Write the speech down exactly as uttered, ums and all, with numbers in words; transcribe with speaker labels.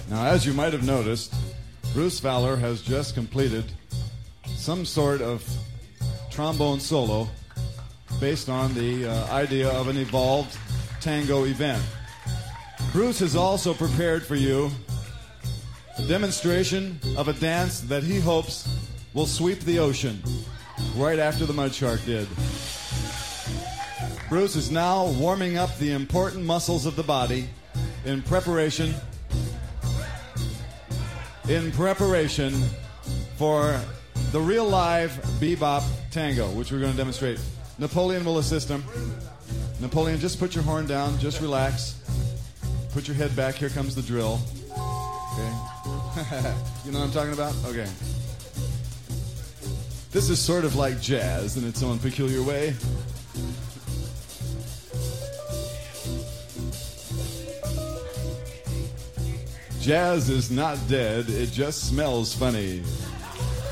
Speaker 1: Now, as you might have noticed, Bruce Fowler has just completed some sort of trombone solo based on the uh, idea of an evolved tango event. Bruce has also prepared for you a demonstration of a dance that he hopes will sweep the ocean right after the Mud Shark did. Bruce is now warming up the important muscles of the body in preparation in preparation for the real live bebop tango, which we're going to demonstrate. Napoleon will assist him. Napoleon, just put your horn down, just relax. Put your head back, here comes the drill. Okay? You know what I'm talking about? Okay. This is sort of like jazz in its own peculiar way. Jazz is not dead, it just smells funny.